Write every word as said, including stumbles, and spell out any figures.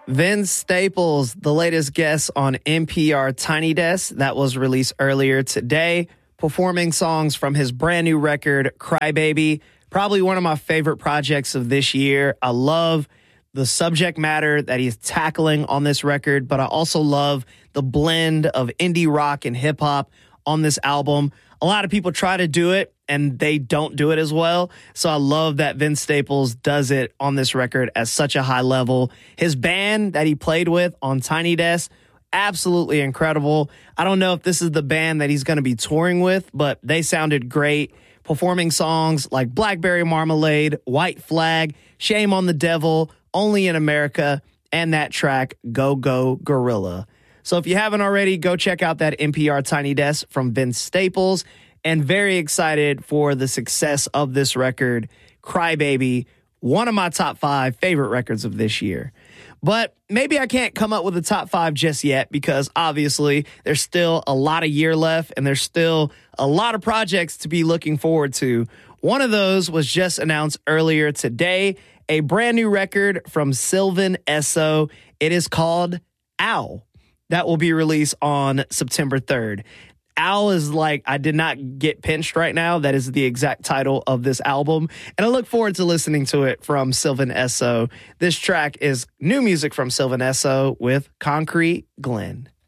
Vince Staples, the latest guest on N P R Tiny Desk, that was released earlier today, performing songs from his brand new record, Crybaby. Probably one of my favorite projects of this year. I love the subject matter that he's tackling on this record, but I also love the blend of indie rock and hip hop on this album. A lot of people try to do it and they don't do it as well. So I love that Vince Staples does it on this record at such a high level. His band that he played with on Tiny Desk, absolutely incredible. I don't know if this is the band that he's going to be touring with, but they sounded great, performing songs like Blackberry Marmalade, White Flag, Shame on the Devil, Only in America, and that track, Go Go Gorilla. So if you haven't already, go check out that N P R Tiny Desk from Vince Staples. And very excited for the success of this record, Crybaby, one of my top five favorite records of this year. But maybe I can't come up with a top five just yet because obviously there's still a lot of year left and there's still a lot of projects to be looking forward to. One of those was just announced earlier today, a brand new record from Sylvan Esso. It is called Owl. That will be released on September third. Owl is like, I did not get pinched right now. That is the exact title of this album. And I look forward to listening to it from Sylvan Esso. This track is new music from Sylvan Esso with Concrete Glen.